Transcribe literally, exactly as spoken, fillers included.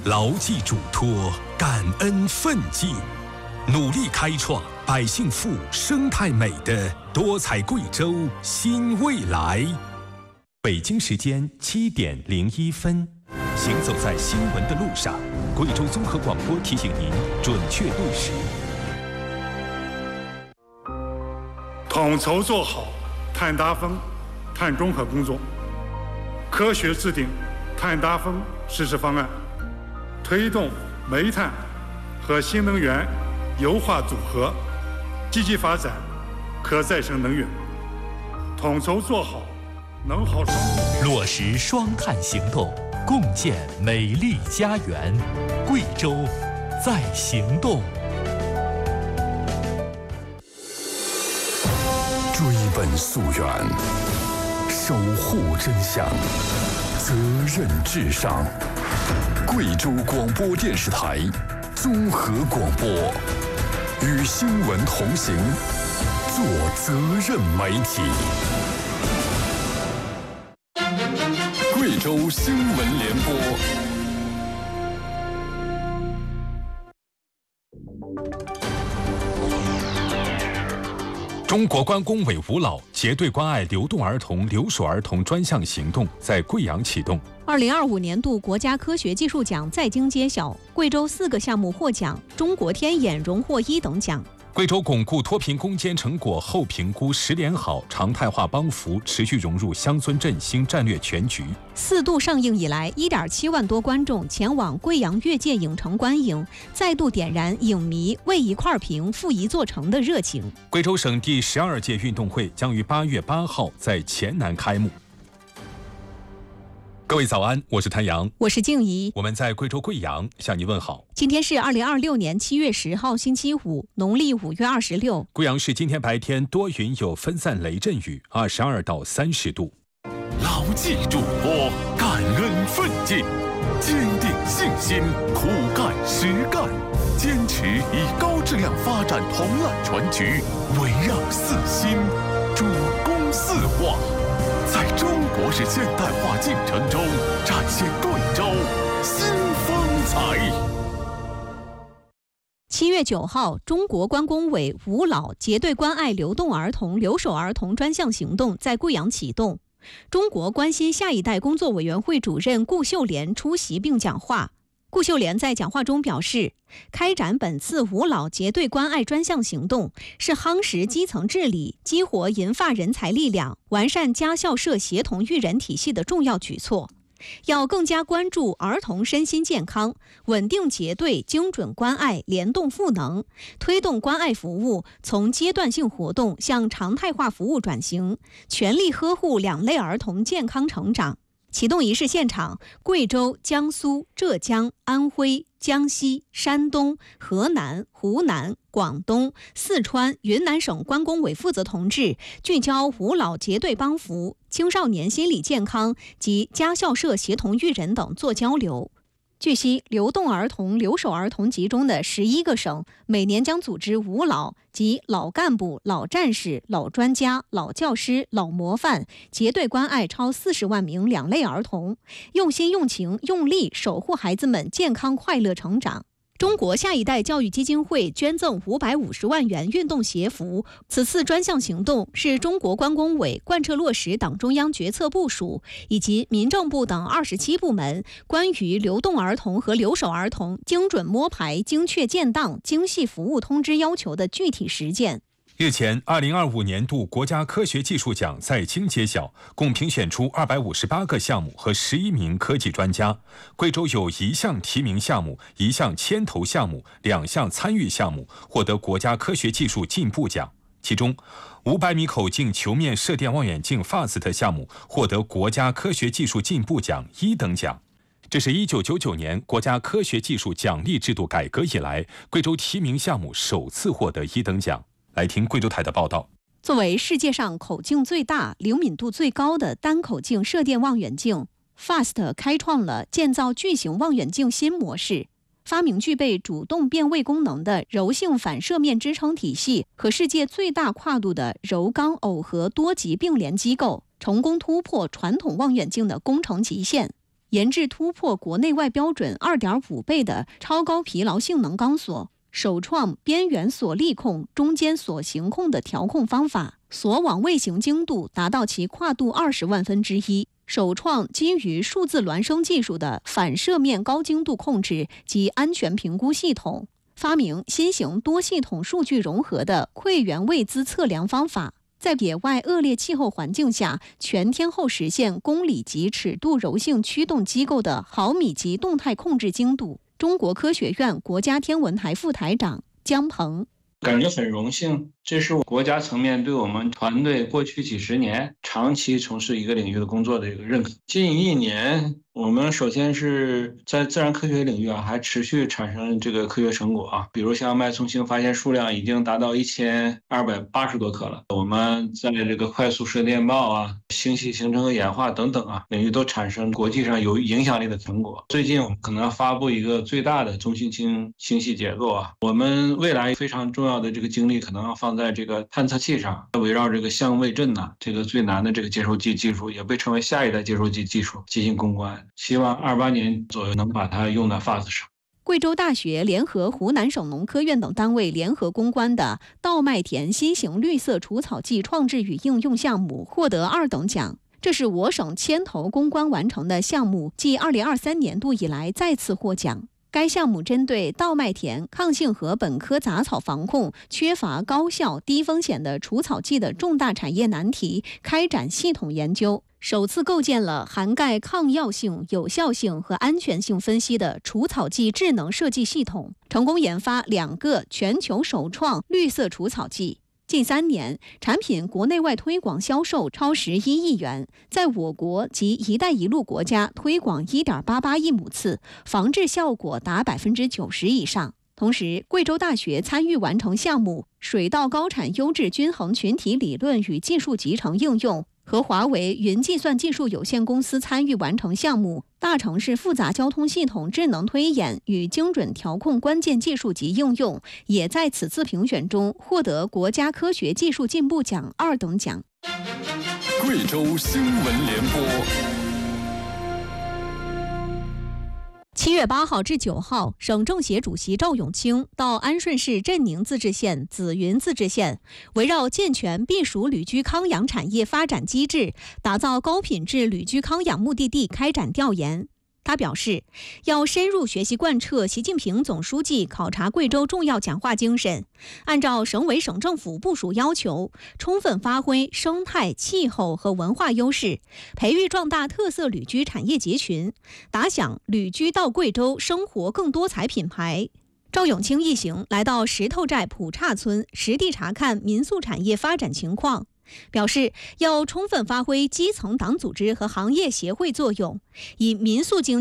牢记嘱托，感恩奋进，努力开创百姓富、生态美的多彩贵州新未来。北京时间七点零一分，行走在新闻的路上，贵州综合广播提醒您准确对时。 统筹做好碳达峰、碳中和工作，科学制定碳达峰实施方案，推动煤炭和新能源优化组合，积极发展可再生能源，统筹做好能耗双控， 落实双碳行动，共建美丽家园。贵州在行动。 追本溯源，守护真相，责任至上。贵州广播电视台综合广播，与新闻同行，做责任媒体。贵州新闻联播。 中国关工委五老结对关爱流动儿童、留守儿童专项行动在贵阳启动。 二零二五年度国家科学技术奖在京揭晓，贵州四个项目获奖，中国天眼荣获一等奖。 贵州巩固脱贫攻坚成果后评估十连好，常态化帮扶持续融入乡村振兴战略全局。 四度上映以来，一点七万多观众前往贵阳越界影城观影，再度点燃影迷为一块屏复一座城的热情。 贵州省第十二届运动会将于八月八号在黔南开幕。各位早安，我是谭阳， 我是静怡， 我们在贵州贵阳向您问好。 今天是二零二六年七月十号星期五，农历五月二十六。 贵阳市今天白天多云有分散雷阵雨，二十二到三十度。 牢记嘱托，感恩奋进，坚定信心，苦干实干，坚持以高质量发展统揽全局，围绕四新，主攻四化。在中国式现代化进程中，展现贵州新风采。 七月九号，中国关工委五老结对关爱流动儿童、留守儿童专项行动在贵阳启动。中国关心下一代工作委员会主任顾秀莲出席并讲话。顾秀莲在讲话中表示，开展本次五老结对关爱专项行动是夯实基层治理、激活银发人才力量、完善家校社协同育人体系的重要举措。要更加关注儿童身心健康，稳定结对精准关爱，联动赋能，推动关爱服务从阶段性活动向常态化服务转型，全力呵护两类儿童健康成长。启动仪式现场，贵州、江苏、浙江、安徽、江西、山东、河南、湖南、广东、四川、云南省关工委负责同志聚焦五老结对帮扶、青少年心理健康及家校社协同育人等做交流。据悉，流动儿童、留守儿童集中的十一个省，每年将组织五老及老干部、老战士、老专家、老教师、老模范结对关爱超四十万名两类儿童，用心用情用力守护孩子们健康快乐成长。中国下一代教育基金会捐赠五百五十万元运动鞋服。此次专项行动是中国关工委贯彻落实党中央决策部署以及民政部等二十七部门关于流动儿童和留守儿童精准摸排、精确建档、精细服务通知要求的具体实践。 日前，二零二五年度国家科学技术奖在京揭晓，共评选出二百五十八个项目和十一名科技专家。贵州有一项提名项目、一项牵头项目、两项参与项目获得国家科学技术进步奖。其中，五百米口径球面射电望远镜 F A S T 项目获得国家科学技术进步奖一等奖。这是一九九九年国家科学技术奖励制度改革以来，贵州提名项目首次获得一等奖。来听贵州台的报道。 作为世界上口径最大、灵敏度最高的单口径射电望远镜 ，F A S T 开创了建造巨型望远镜新模式，发明具备主动变位功能的柔性反射面支撑体系和世界最大跨度的柔钢耦合多极并联机构，成功突破传统望远镜的工程极限。 研制突破国内外标准 二点五 倍的超高疲劳性能钢索，首创边缘锁力控、中间锁行控的调控方法，锁网卫星精度达到其跨度二十万分之一，首创基于数字孪生技术的反射面高精度控制及安全评估系统，发明新型多系统数据融合的馈源位姿测量方法，在野外恶劣气候环境下，全天候实现公里级尺度柔性驱动机构的毫米级动态控制精度。中国科学院国家天文台副台长姜鹏。 感觉很荣幸，这是国家层面对我们团队过去几十年长期从事一个领域的工作的一个认可。近一年，我们首先是在自然科学领域啊，还持续产生这个科学成果啊，比如像脉冲星发现数量已经达到一千二百八十多颗了。我们在这个快速射电暴啊、星系形成和演化等等啊领域都产生国际上有影响力的成果。最近我们可能要发布一个最大的中性氢星系结构啊，我们未来非常重要的这个精力可能要放在这个探测器上，围绕这个相位阵呐、啊，这个最难的这个接收器技术，也被称为下一代接收器技术进行攻关。希望二八年左右能把它用到 F A S 上。 贵州大学联合湖南省农科院等单位联合攻关的稻麦田新型绿色除草剂创制与应用项目获得二等奖，这是我省牵头攻关完成的项目，继二零二三年度以来再次获奖。该项目针对稻麦田抗性和本科杂草防控缺乏高效、低风险的除草剂的重大产业难题开展系统研究，首次构建了涵盖抗药性、有效性和安全性分析的除草剂智能设计系统，成功研发两个全球首创绿色除草剂。近三年，产品国内外推广销售超十一亿元，在我国及“一带一路”国家推广 一点八八亿亩次，防治效果达百分之九十以上。同时，贵州大学参与完成项目水稻高产优质均衡群体理论与技术集成应用，和华为云计算技术有限公司参与完成项目大城市复杂交通系统智能推演与精准调控关键技术及应用，也在此次评选中获得国家科学技术进步奖二等奖。 贵州新闻联播。 七月八号至九号，省政协主席赵永清到安顺市镇宁自治县、紫云自治县，围绕健全避暑旅居康养产业发展机制，打造高品质旅居康养目的地开展调研。他表示，要深入学习贯彻习近平总书记考察贵州重要讲话精神，按照省委省政府部署要求，充分发挥生态、气候和文化优势，培育壮大特色旅居产业结群，打响旅居到贵州生活更多彩品牌。赵永清一行来到石头寨普岔村，实地查看民宿产业发展情况，表示要充分发挥基层党组织和行业协会作用，以民宿经